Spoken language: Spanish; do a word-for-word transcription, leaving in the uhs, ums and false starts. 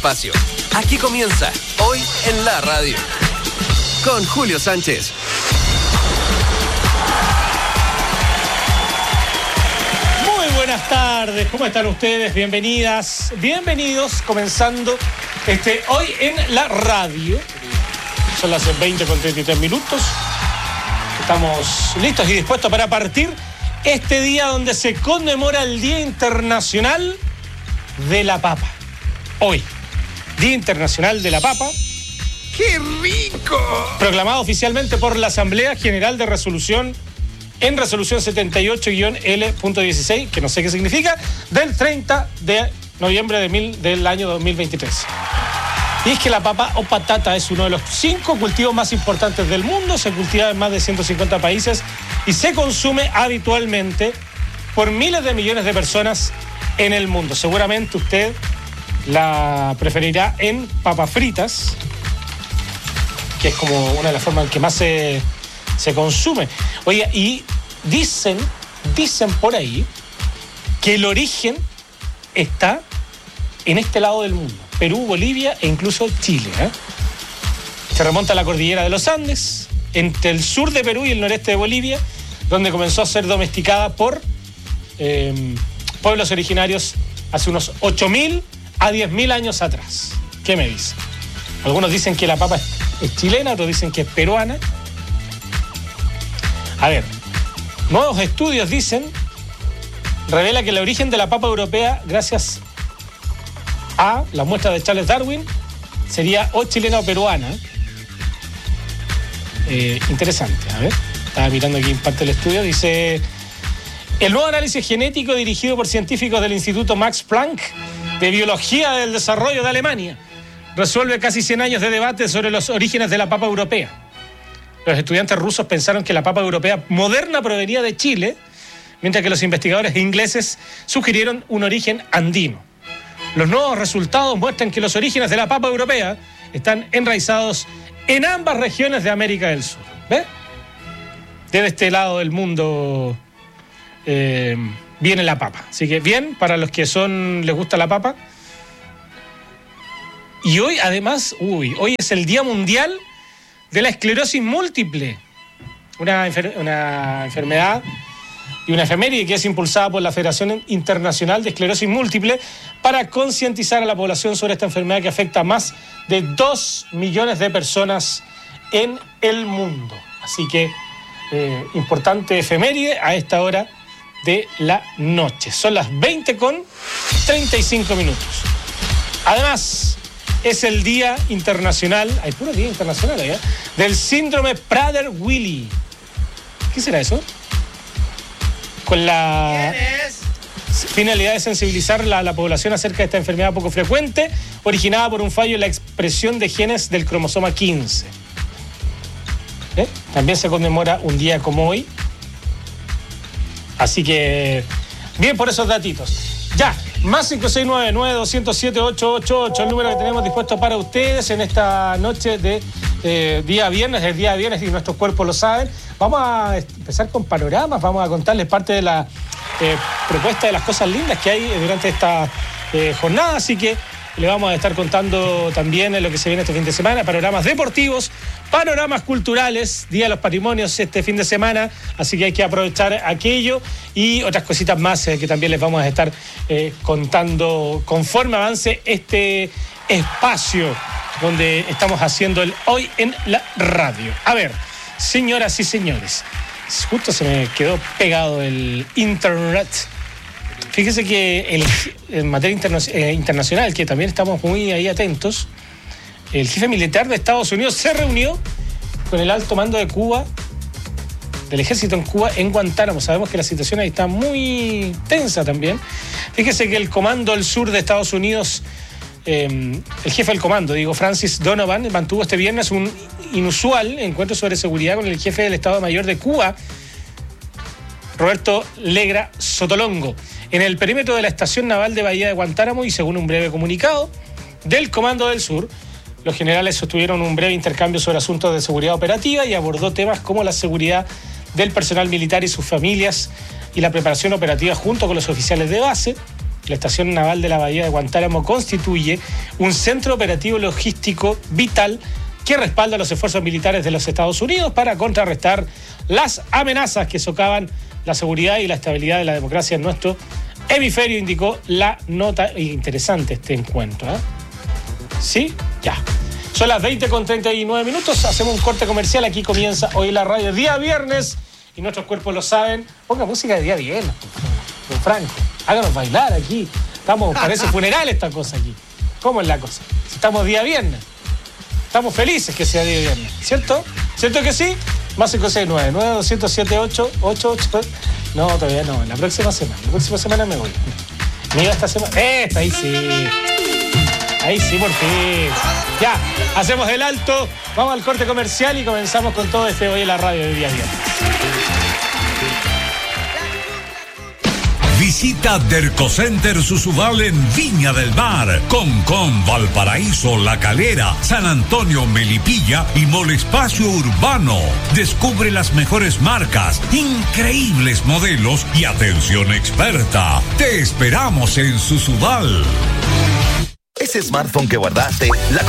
espacio. Aquí comienza Hoy en la Radio con Julio Sánchez. Muy buenas tardes, ¿cómo están ustedes? Bienvenidas, bienvenidos, comenzando este Hoy en la Radio. Son las veinte con treinta y tres minutos. Estamos listos y dispuestos para partir este día donde se conmemora el Día Internacional de la Papa. Hoy, Día Internacional de la Papa. ¡Qué rico! Proclamado oficialmente por la Asamblea General de Resolución en Resolución setenta y ocho guión L punto dieciséis, que no sé qué significa, del treinta de noviembre de mil, del año dos mil veintitrés. Y es que la papa o patata es uno de los cinco cultivos más importantes del mundo, se cultiva en más de ciento cincuenta países y se consume habitualmente por miles de millones de personas en el mundo. Seguramente usted la preferirá en papas fritas, que es como una de las formas en que más se, se consume. Oye, y dicen, dicen por ahí que el origen está en este lado del mundo. Perú, Bolivia e incluso Chile. ¿eh? Se remonta a la cordillera de los Andes, entre el sur de Perú y el noreste de Bolivia, donde comenzó a ser domesticada por eh, pueblos originarios hace unos ocho mil a diez mil años atrás. ¿Qué me dicen? Algunos dicen que la papa es, es chilena, otros dicen que es peruana. A ver, nuevos estudios dicen, revela que el origen de la papa europea, gracias a la muestra de Charles Darwin, sería o chilena o peruana. Eh, interesante, a ver, estaba mirando aquí parte del estudio, dice: el nuevo análisis genético dirigido por científicos del Instituto Max Planck de Biología del Desarrollo de Alemania resuelve casi cien años de debate sobre los orígenes de la papa europea. Los estudiantes rusos pensaron que la papa europea moderna provenía de Chile, mientras que los investigadores ingleses sugirieron un origen andino. Los nuevos resultados muestran que los orígenes de la papa europea están enraizados en ambas regiones de América del Sur. ¿Ves? Desde este lado del mundo eh, viene la papa. Así que bien, para los que son les gusta la papa. Y hoy, además, uy, hoy es el Día Mundial de la Esclerosis Múltiple. Una, enfer- una enfermedad y una efeméride que es impulsada por la Federación Internacional de Esclerosis Múltiple para concientizar a la población sobre esta enfermedad que afecta a más de dos millones de personas en el mundo. Así que, eh, importante efeméride a esta hora de la noche. Son las veinte con treinta y cinco minutos. Además, es el Día Internacional, hay puro Día Internacional ¿eh? del Síndrome Prader-Willi. ¿Qué será eso? Con la finalidad de sensibilizar a la, la población acerca de esta enfermedad poco frecuente, originada por un fallo en la expresión de genes del cromosoma quince. ¿Eh? También se conmemora un día como hoy. Así que, bien por esos datitos. Ya, más cinco seis nueve nueve, dos cero siete, ocho ocho ocho, el número que tenemos dispuesto para ustedes en esta noche de eh, día viernes, el día viernes y nuestros cuerpos lo saben. Vamos a empezar con panoramas, vamos a contarles parte de la eh, propuesta de las cosas lindas que hay durante esta eh, jornada, así que le vamos a estar contando también lo que se viene este fin de semana, panoramas deportivos, panoramas culturales, Día de los Patrimonios este fin de semana, así que hay que aprovechar aquello y otras cositas más eh, que también les vamos a estar eh, contando conforme avance este espacio donde estamos haciendo el Hoy en la Radio. A ver, señoras y señores, justo se me quedó pegado el internet. Fíjese que el, en materia interna, eh, internacional, que también estamos muy ahí atentos, el jefe militar de Estados Unidos se reunió con el alto mando de Cuba, del ejército en Cuba, en Guantánamo. Sabemos que la situación ahí está muy tensa también. Fíjese que el comando del sur de Estados Unidos, eh, el jefe del comando, digo, Francis Donovan, mantuvo este viernes un inusual encuentro sobre seguridad con el jefe del Estado Mayor de Cuba, Roberto Legra Sotolongo, en el perímetro de la Estación Naval de Bahía de Guantánamo, y según un breve comunicado del Comando del Sur, los generales sostuvieron un breve intercambio sobre asuntos de seguridad operativa y abordó temas como la seguridad del personal militar y sus familias y la preparación operativa junto con los oficiales de base. la estación naval de la bahía de Guantánamo constituye un centro operativo logístico vital que respalda los esfuerzos militares de los Estados Unidos para contrarrestar las amenazas que socavan la seguridad y la estabilidad de la democracia en nuestro hemisferio, indicó la nota. Interesante este encuentro, ¿eh? ¿Sí? Ya. Son las veinte con treinta y nueve minutos, hacemos un corte comercial, aquí comienza Hoy la Radio, día viernes, y nuestros cuerpos lo saben. Ponga música de día viernes, don Franco, háganos bailar aquí. Estamos, parece funeral esta cosa aquí. ¿Cómo es la cosa? Si estamos día viernes, estamos felices que sea día viernes, ¿cierto? ¿Cierto que sí? Más cinco seis nueve, nueve dos cero siete ocho ocho ocho. No, todavía no, la próxima semana, la próxima semana me voy. Me iba esta semana, esta, ahí sí. Ahí sí, por fin. Ya, hacemos el alto, vamos al corte comercial y comenzamos con todo este Hoy en la Radio de día viernes. Visita Dercocenter Susudal en Viña del Mar, Concón, Valparaíso, La Calera, San Antonio, Melipilla y Mall Espacio Urbano. Descubre las mejores marcas, increíbles modelos y atención experta. Te esperamos en Susudal. Ese smartphone que guardaste, la